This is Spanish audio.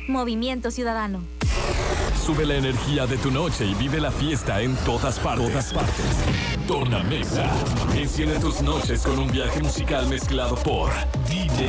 Movimiento Ciudadano. Sube la energía de tu noche y vive la fiesta en todas partes. Torna Mesa. Enciende tus noches con un viaje musical mezclado por DJ